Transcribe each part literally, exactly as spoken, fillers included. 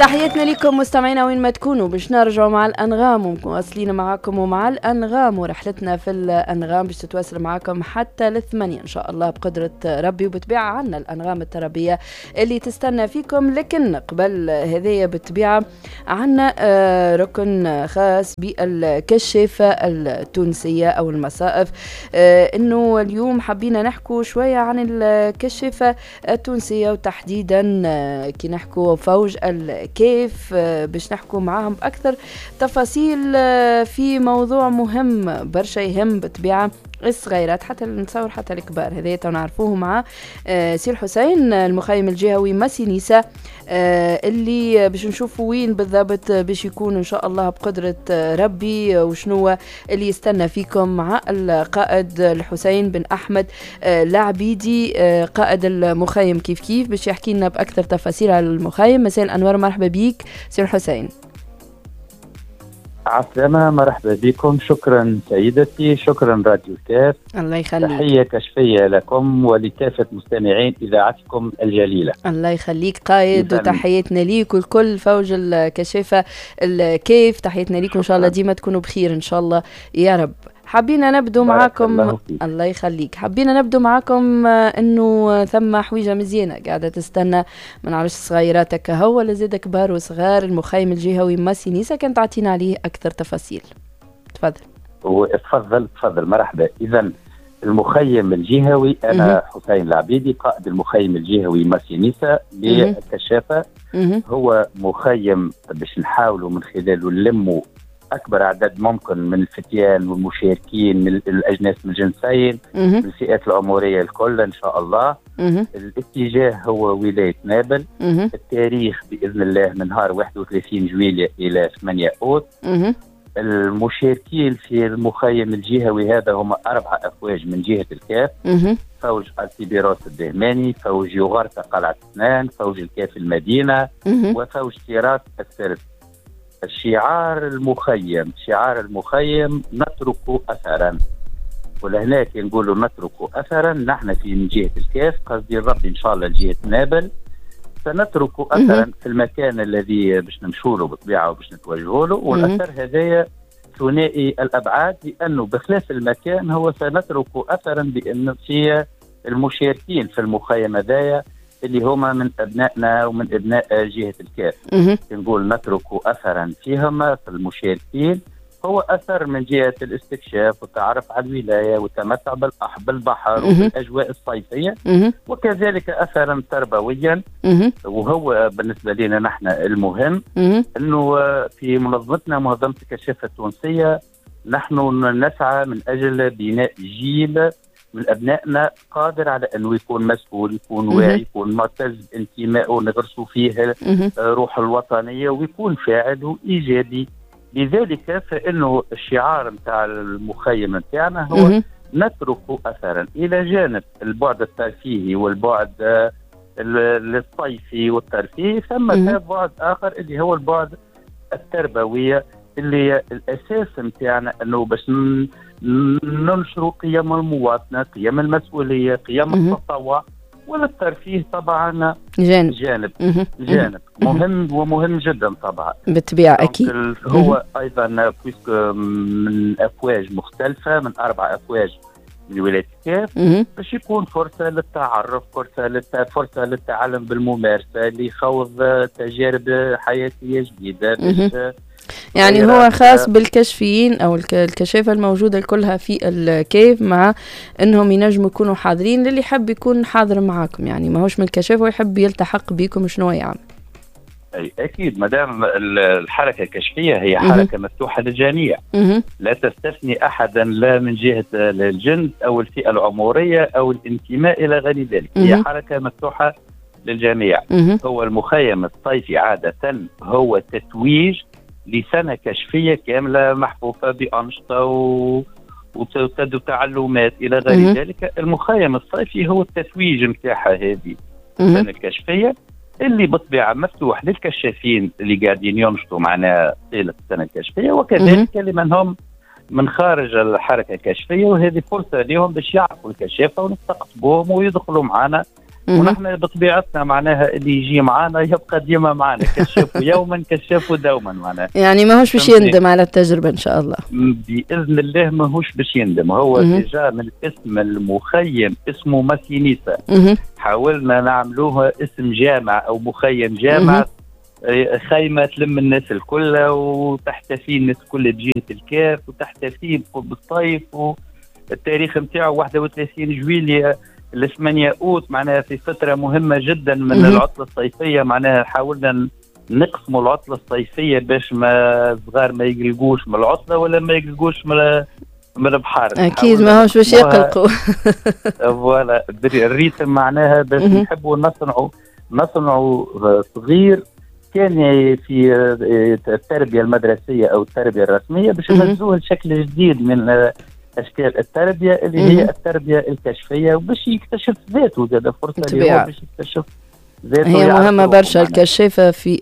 تحياتنا لكم مستمعينا وين ما تكونوا، باش نرجعوا مع الأنغام ومواصلين معاكم ومع الأنغام ورحلتنا في الأنغام باش تتواصل معاكم حتى للثمانية إن شاء الله بقدرة ربي، وبتبيع عنا الأنغام الترابية اللي تستنى فيكم. لكن قبل هذه بالطبيعة عنا ركن خاص بالكشافة التونسية أو المصائف، إنه اليوم حبينا نحكوا شوية عن الكشافة التونسية، وتحديدا كي نحكوا فوج كيف باش نحكوا معاهم بأكثر تفاصيل في موضوع مهم برشا، يهم بالطبيعة الصغيرات حتى نتصور حتى الكبار. هذا نعرفوه مع سي الحسين المخيم الجهوي مسينيسا، اللي باش نشوفوا وين بالضبط باش يكون ان شاء الله بقدرة ربي، وشنو اللي يستنى فيكم مع القائد الحسين بن احمد العبيدي قائد المخيم كيف كيف باش يحكي لنا باكثر تفاصيل على المخيم. مساء الانوار، مرحبا بيك سي الحسين. عسلامة، مرحبا بكم. شكرا سيدتي، شكرا راديو كاف. الله يخليك. تحية كشفية لكم ولكافة مستمعين إذاعتكم الجليلة. الله يخليك قايد، وتحياتنا ليك والكل فوج الكشافة الكيف، تحياتنا ليكم إن شاء الله ديما تكونوا بخير إن شاء الله يا رب. حبينا نبدو معاكم الله, الله يخليك، حبينا نبدو معاكم انه ثم حويجه مزيانه قاعده تستنى، ما نعرفش صغيرات هكا هو ولا زاد كبار وصغار، المخيم الجهوي مسينيسا كان تعطينا عليه اكثر تفاصيل. تفضل. تفضل تفضل مرحبا. اذا المخيم الجهوي انا حسين العبيدي قائد المخيم الجهوي مسينيسا للكشافه. هو مخيم باش نحاولوا من خلاله نلموا أكبر عدد ممكن من الفتيان والمشاركين من الأجناس من الجنسين، من الفئات العمرية الكل إن شاء الله. مه. الاتجاه هو ولاية نابل. مه. التاريخ بإذن الله من نهار واحد وثلاثين جويلية إلى ثمانية أوت. مه. المشاركين في المخيم الجهوي هذا هم أربعة أفواج من جهة الكاف. مه. فوج التيبيروس الدهماني، فوج يوغارتا قلعة سنان، فوج الكاف المدينة، مه. وفوج سيرات السرد. الشعار المخيم شعار المخيم نترك أثرا، ولهناك نقولوا نترك أثرا. نحن في من جهة الكاف قصدي ربي إن شاء الله لجهة نابل سنترك أثرا في المكان الذي باش نمشوا له بالطبيعة وباش نتوجهوا له، والأثر هذايا ثنائي الأبعاد، لأنه بخلاف المكان هو سنترك أثرا بأن في المشاركين في المخيم هذايا اللي هما من أبنائنا ومن أبناء جهة الكاف. نقول نترك أثرا فيهم في المشاركين، هو أثر من جهة الاستكشاف والتعرف على الولاية والتمتع بالبحر وبالأجواء الصيفية، وكذلك أثرا تربويا. وهو بالنسبة لنا نحن المهم أنه في منظمتنا منظمة الكشافة التونسية نحن نسعى من أجل بناء جيل من أبنائنا قادر على أنه يكون مسؤول، يكون واعي، يكون معتز بانتمائه ونغرسوا فيه روح الوطنية ويكون فاعل وإيجابي. لذلك فإنه الشعار متاع المخيم متاعنا هو نترك أثرا، إلى جانب البعد الترفيهي والبعد الصيفي والترفيهي ثم بعد آخر اللي هو البعد التربوية، اللي الأساس متاعنا أنه باش ننشروا قيم المواطنة، قيم المسؤولية، قيم التطوع، والترفيه طبعا جانب جانب, جانب مهم ومهم جدا طبعا بالطبيعة أكيد. هو أيضا من أفواج مختلفة، من أربع أفواج من ولاية الكاف، باش يكون فرصة للتعرف، فرصة للت... فرصة للتعلم بالممارسة، لخوض تجارب حياتية جديدة. باش يعني هو خاص بالكشفيين أو الكشافة الموجودة كلها في الكيف، مع أنهم ينجموا يكونوا حاضرين للي يحب يكون حاضر معاكم، يعني ما هوش من الكشافة ويحب يلتحق بكم شنو يعمل. أي أكيد، مدام الحركة الكشفية هي حركة مه. مفتوحة للجميع، مه. لا تستثني أحدا لا من جهة الجنس أو الفئة العمرية أو الانتماء إلى غير ذلك، هي حركة مفتوحة للجميع. مه. هو المخيم الصيفي عادة هو تتويج لسنة كشفية كاملة محفوفة بأنشطة و... وتعلمات إلى غير مه. ذلك. المخيم الصيفي هو التتويج متاعها هذه السنة الكشفية، اللي بالطبيعة مفتوح للكشافين اللي قاعدين ينشطوا معنا طيلة السنة الكشفية، وكذلك لمن هم من خارج الحركة الكشفية، وهذه فرصة لهم باش يعرفوا الكشافة ونستقطبوهم ويدخلوا معنا ونحن بطبيعتنا معناها اللي يجي معنا يبقى ديما معنا، كشاف يوما كشاف دوما معناها. يعني ماهوش باش يندم على التجربه ان شاء الله باذن الله، ماهوش باش يندم. هو ديجا من اسم المخيم اسمه ماسينيسا، حاولنا نعملوها اسم جامع او مخيم جامع، خيمه تلم الناس الكل وتحتفي الناس كل بجهه الكاف وتحتفي بالصيف، والتاريخ نتاعو واحد وثلاثين جويلية ل ثمانية اوت، معناها في فتره مهمه جدا من العطله الصيفيه. معناها حاولنا نقسموا العطله الصيفيه باش ما صغار ما يقلقوش من العطله ولا ما يقلقوش من من البحر. اكيد ما هوش باش يقلقوا. فوالا الريتم معناها باش نحبوا نصنعوا نصنعوا صغير كان في التربيه المدرسيه او التربيه الرسميه باش نهزوه لشكل جديد من اشكال التربيه اللي هي التربيه الكشفيه، وباش يكتشف ذاته زاد فرصه اللي هو باش يكتشف ذاته. هي مهمه برشا الكشافه في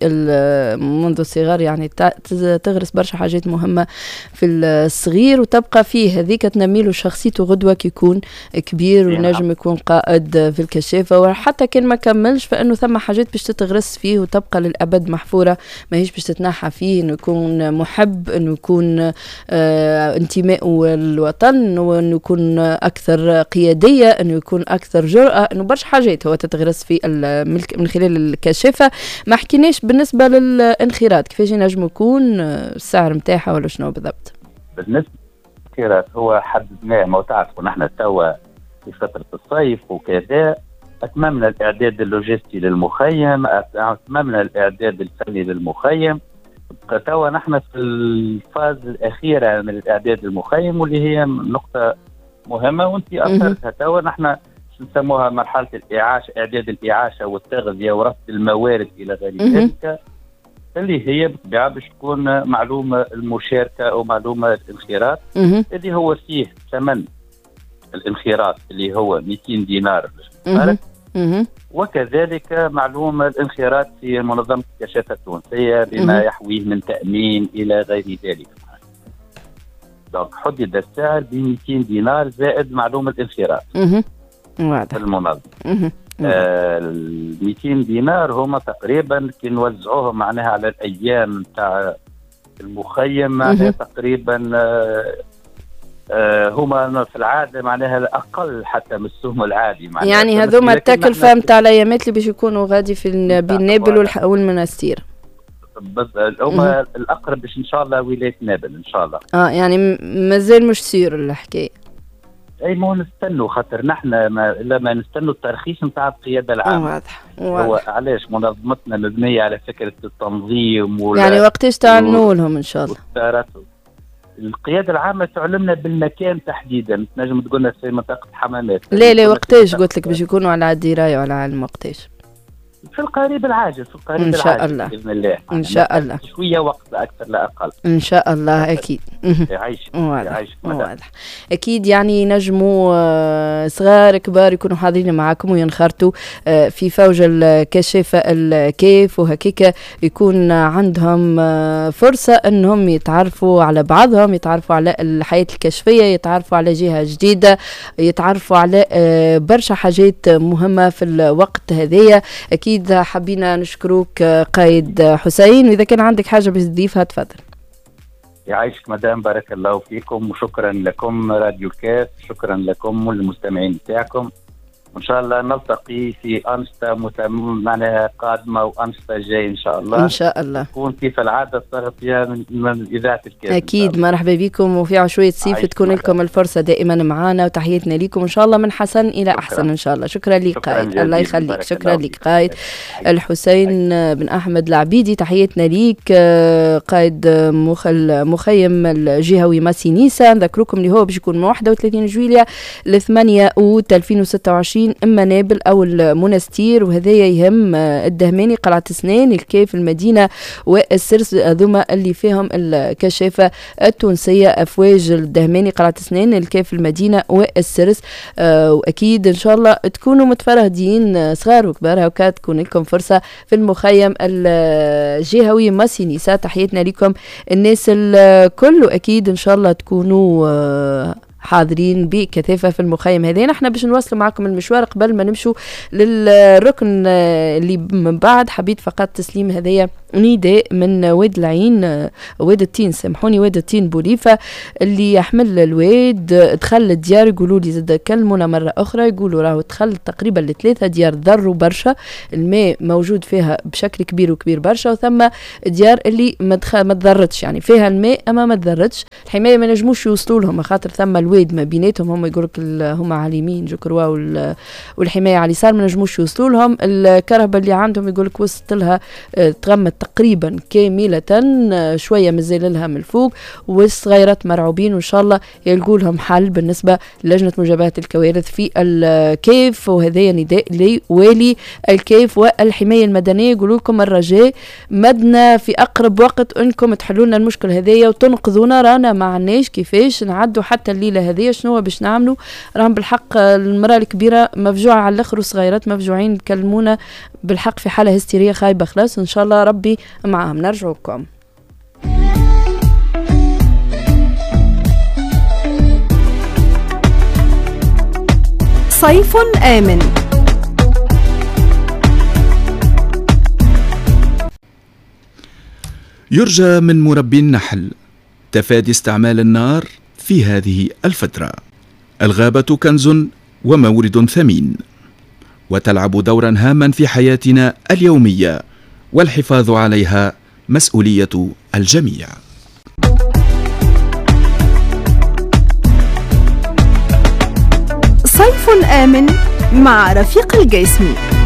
منذ الصغر، يعني تغرس برشا حاجات مهمه في الصغير وتبقى فيه هذيك تنمي له شخصيته غدوه كي يكون كبير ونجم يكون قائد في الكشافه، وحتى كان ما كملش فانه ثم حاجات باش تتغرس فيه وتبقى للابد محفوره، ماهيش باش تتنحى فيه، انه يكون محب، انه يكون آه انتمائه للوطن، وانه يكون اكثر قياديه، انه يكون اكثر جرأه، انه برشا حاجات هو تتغرس في الملك من خلال الكشافه. ما حكيناش بالنسبه للانخراط، كيفاش ينجم يكون السعر نتاعها ولا شنو بالضبط؟ بالنسبه للانخراط هو حددناه، ما تعرفوا نحن توا في فتره الصيف وكذا اتممنا الاعداد اللوجستي للمخيم، اتممنا الاعداد الفني للمخيم، توا نحن في الفاز الاخيره من الاعداد المخيم، واللي هي نقطه مهمه وانت اثرتها توا. نحن نسموها مرحلة الإعاشة، إعداد الإعاشة والتغذية ورصد الموارد إلى غير ذلك، اللي هي بالطبيعة باش تكون معلومة المشاركة أو معلومة الانخراط، اللي هو فيه ثمن الانخراط اللي هو مئتين دينار باش وكذلك معلومة الانخراط في منظمة الكشافة التونسية بما يحويه من تأمين إلى غير ذلك. دونك حدد السعر ب مئتين دينار زائد معلومة الانخراط واضح المنظم. ال مئتين دينار هما تقريبا كي نوزعوهم معناها على الايام تاع المخيم معناها تقريبا آه آه هما في العاده معناها الاقل حتى من السهم العادي، معناها يعني هذوما التكلفه نتاع الايامات اللي باش يكونوا غادي في بين نابل والمنستير. هما الاقرب باش ان شاء الله ولايه نابل ان شاء الله. اه يعني مازال مش سير الحكايه. اي مو نستنوا، خاطر نحن ما لما نستنوا الترخيص نتاع القياده العامه. واضح هو علاش منظمتنا مبنيه على فكره التنظيم، يعني وقتاش تعلنوا لهم ان شاء الله؟ القياده العامه تعلمنا بالمكان تحديدا، تنجم تقول لنا في منطقه حمامات. لا لا وقتاش قلت لك باش يكونوا على الدرايه وعلى علم وقتاش؟ في القريب العاجل، في القريب إن شاء العاجل الله باذن الله، ان شاء الله شويه وقت لا اكثر لا اقل ان شاء الله. اكيد يعيش يعيش واضح. اكيد يعني نجموا صغار كبار يكونوا حاضرين معاكم وينخرطوا في فوج الكشافه الكيف، وهكيك يكون عندهم فرصه انهم يتعرفوا على بعضهم، يتعرفوا على الحياه الكشفيه، يتعرفوا على جهه جديده، يتعرفوا على برشا حاجات مهمه في الوقت هذايا. اكيد حبينا نشكروك قايد حسين، واذا كان عندك حاجه باش تضيفها تفضل. يعيشك مدام، بارك الله فيكم، وشكرا لكم راديو كاف، شكرا لكم والمستمعين بتاعكم، وان شاء الله نلتقي في انشطه معناها قادمه وانشطه جاي ان شاء الله. ان شاء الله تكون كيف العاده صارت فيها من, من اذاعه الكاف. اكيد مرحبا بكم، وفي عشويه صيف تكون لكم الفرصه دائما معنا، وتحياتنا لكم ان شاء الله من حسن الى شكرا. احسن ان شاء الله. شكرا لك قايد، الله يخليك. شكرا لك قايد الحسين بن احمد العبيدي، تحياتنا ليك قايد مخل مخيم الجهوي ماسينيسا. نذكركم اللي هو باش يكون من واحد وثلاثين جويلية ل ثمانية أوت ألفين وستة وعشرين، اما نابل او المنستير، وهذايا يهم الدهماني، قلعه سنان، الكيف، المدينه والسرس، هذوما اللي فيهم الكشافه التونسيه، افواج الدهماني، قلعه سنان، الكيف، المدينه والسرس. آه واكيد ان شاء الله تكونوا متفرهدين صغار وكبار، هكا تكون لكم فرصه في المخيم الجهوي ماسينيسا. تحياتنا لكم الناس الكل، واكيد ان شاء الله تكونوا آه حاضرين بكثافة في المخيم هذا. نحن باش نواصلوا معكم المشوار قبل ما نمشوا للركن اللي من بعد. حبيت فقط تسليم هذايا نداء من واد العين واد التين سامحوني واد التين بوليفة اللي يحمل الواد دخل الديار. يقولوا لي زاد كلمونا مرة أخرى يقولوا راهو دخل تقريبا لثلاثة ديار ضروا برشا الماء موجود فيها بشكل كبير وكبير برشا وثم ديار اللي ما ما تضرتش يعني فيها الماء أما ما تضرتش. الحماية ما نجموش يوصلوا لهم خاطر ثم الواد ما بيناتهم هم يقولك هم على اليمين جكروا والحماية على اليسار ما نجموش يوصلوا لهم. الكهرباء اللي عندهم يقولك وصلت لها تغمت تقريبا كاملة شوية مازال لها من الفوق والصغيرات مرعوبين وإن شاء الله يلقوا لهم حل بالنسبة للجنة مجابهة الكوارث في الكيف. وهذا نداء لوالي الكيف والحماية المدنية يقولوا لكم الرجاء مدنا في أقرب وقت أنكم تحلوا لنا المشكلة هذية وتنقذونا رانا ما عناش كيفاش نعدوا حتى الليلة هذية شنو باش نعملوا. راهم بالحق المرأة الكبيرة مفجوعة على الآخر والصغيرات مفجوعين كلمونا بالحق في حالة هستيرية خايبة خلاص إن شاء الله ربي معهم. نرجعكم صيف آمن. يرجى من مربي النحل تفادي استعمال النار في هذه الفترة. الغابة كنز ومورد ثمين وتلعب دورا هاما في حياتنا اليومية والحفاظ عليها مسؤولية الجميع. صيف آمن مع رفيق الجيسمي.